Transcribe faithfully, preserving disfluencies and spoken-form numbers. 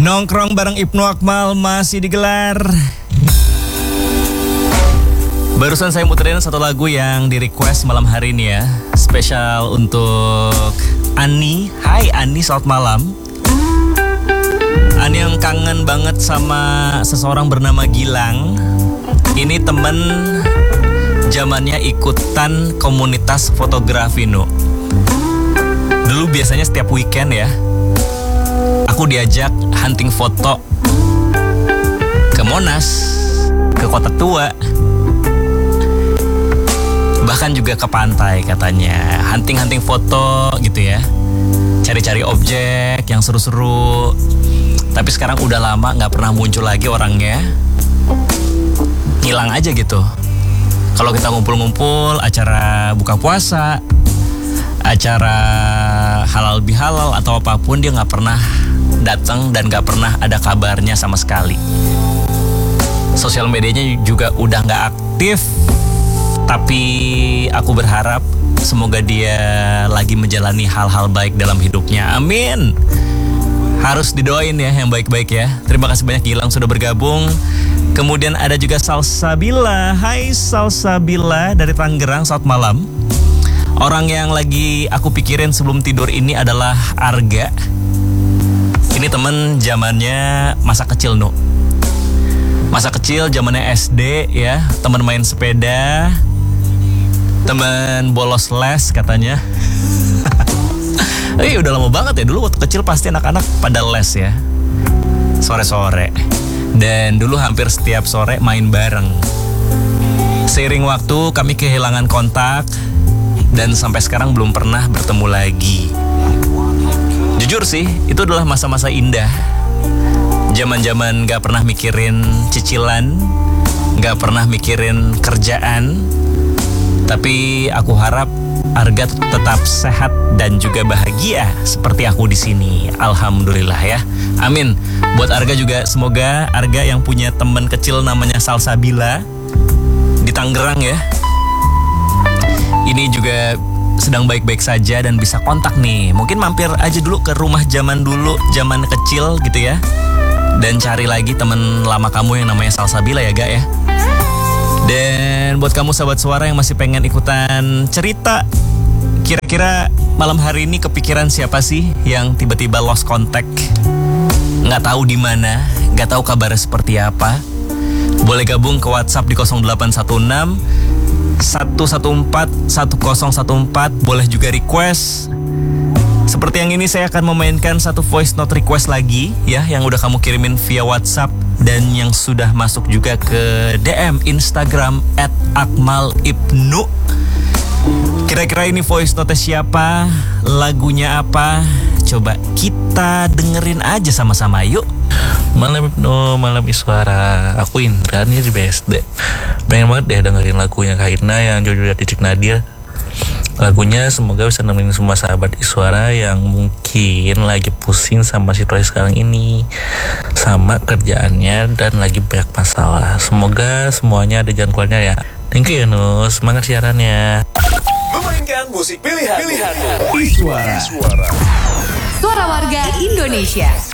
Nongkrong bareng Ibnu Akmal masih digelar. Barusan saya muterin satu lagu yang di request malam hari ini ya. Spesial untuk Ani. Hai Ani, selamat malam. Ani yang kangen banget sama seseorang bernama Gilang. Ini temen zamannya ikutan komunitas fotografi no. Dulu biasanya setiap weekend ya, aku diajak hunting foto ke Monas, ke Kota Tua, bahkan juga ke pantai katanya. Hunting-hunting foto gitu ya, cari-cari objek yang seru-seru. Tapi sekarang udah lama gak pernah muncul lagi orangnya. Hilang aja gitu. Kalau kita ngumpul-ngumpul, acara buka puasa, acara halal bihalal atau apapun, dia gak pernah datang dan gak pernah ada kabarnya sama sekali. Sosial medianya juga udah gak aktif. Tapi aku berharap semoga dia lagi menjalani hal-hal baik dalam hidupnya. Amin. Harus didoain ya yang baik-baik ya. Terima kasih banyak Gilang sudah bergabung. Kemudian ada juga Salsabila. Hai Salsabila dari Tangerang, selamat malam. Orang yang lagi aku pikirin sebelum tidur ini adalah Arga. Ini temen zamannya masa kecil no. Masa kecil zamannya S D ya, teman main sepeda, teman bolos les katanya. Eh udah lama banget ya, dulu waktu kecil pasti anak-anak pada les ya, sore-sore. Dan dulu hampir setiap sore main bareng. Seiring waktu kami kehilangan kontak dan sampai sekarang belum pernah bertemu lagi. Jujur sih, itu adalah masa-masa indah. Zaman-zaman gak pernah mikirin cicilan, gak pernah mikirin kerjaan. Tapi aku harap Arga tetap sehat dan juga bahagia seperti aku di sini. Alhamdulillah ya. Amin. Buat Arga juga, semoga Arga yang punya teman kecil namanya Salsabila di Tangerang ya, ini juga sedang baik-baik saja dan bisa kontak nih. Mungkin mampir aja dulu ke rumah zaman dulu, zaman kecil gitu ya. Dan cari lagi teman lama kamu yang namanya Salsabila ya Ga ya. Dan buat kamu sahabat suara yang masih pengen ikutan cerita, kira-kira malam hari ini kepikiran siapa sih yang tiba-tiba lost contact, nggak tahu di mana, nggak tahu kabarnya seperti apa? Boleh gabung ke WhatsApp di nol delapan satu enam satu satu empat satu nol satu empat. Boleh juga request. Seperti yang ini saya akan memainkan satu voice note request lagi ya, yang udah kamu kirimin via WhatsApp dan yang sudah masuk juga ke D M Instagram at akmal ibnu. Kira-kira ini voice note siapa, lagunya apa? Coba kita dengerin aja sama-sama yuk. Malam Ibnu, malam Iswara. Aku Indra nih di B S D. Pengen banget deh dengerin lagunya Kak Ina yang judulnya Titik Nadir. Lagunya semoga bisa nemenin semua sahabat Iswara yang mungkin lagi pusing sama situasi sekarang ini, sama kerjaannya dan lagi banyak masalah. Semoga semuanya ada jalan keluarnya ya. Thank you Yunus, semangat siarannya. Memainkan musik pilihan, pilihan. Iswara. Iswara. Suara warga Indonesia.